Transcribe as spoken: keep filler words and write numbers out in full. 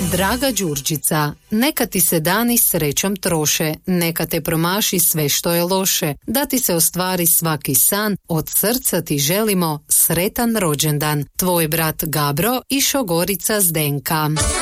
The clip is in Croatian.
Draga Đurđica, neka ti se dani srećom troše, neka te promaši sve što je loše, da ti se ostvari svaki san, od srca ti želimo sretan rođendan. Tvoj brat Gabro i šogorica Zdenka.